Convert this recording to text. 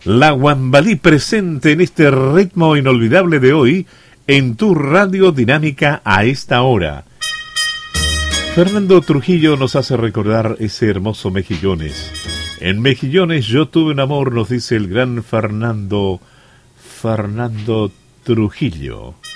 La Guambalí presente en este ritmo inolvidable de hoy en tu radio dinámica a esta hora. Fernando Trujillo nos hace recordar ese hermoso Mejillones. En Mejillones yo tuve un amor, nos dice el gran Fernando Trujillo.